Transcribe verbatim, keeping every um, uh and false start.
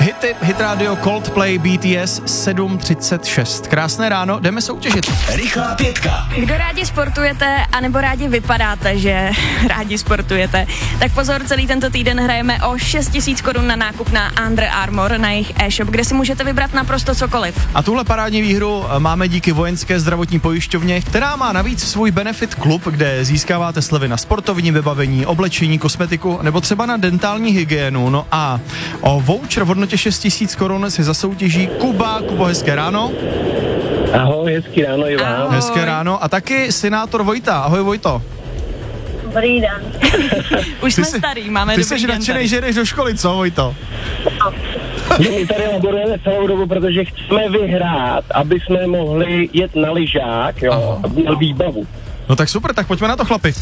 Hity, Hit Radio, Coldplay, B T S, sedm třicet šest. Krásné ráno, jdeme soutěžit. Rychlá pětka. Kdo rádi sportujete, anebo rádi vypadáte, že rádi sportujete, tak pozor, celý tento týden hrajeme o šest tisíc korun na nákup na Under Armour, na jejich e-shop, kde si můžete vybrat naprosto cokoliv. A tuhle parádní výhru máme díky Vojenské zdravotní pojišťovně, která má navíc svůj benefit klub, kde získáváte slevy na sportovní vybavení, oblečení, kosmetiku nebo třeba na dentální hygienu. No a o voucher v hodnotě šest tisíc korun si zasoutěží Kuba. Kubo, hezké ráno. Ahoj, hezký ráno i vám. Ahoj. Hezké ráno. A taky senátor Vojta. Ahoj, Vojto. Dobrý den. Už jsme jsi, starý, máme ty dobrý jsi den nadšenej, tady. že jdeš do školy, co, Vojto? My tady laborujeme celou dobu, protože chceme vyhrát, aby jsme mohli jet na lyžák, jo, Aha. aby měl výbavu. No tak super, tak pojďme na to, chlapi.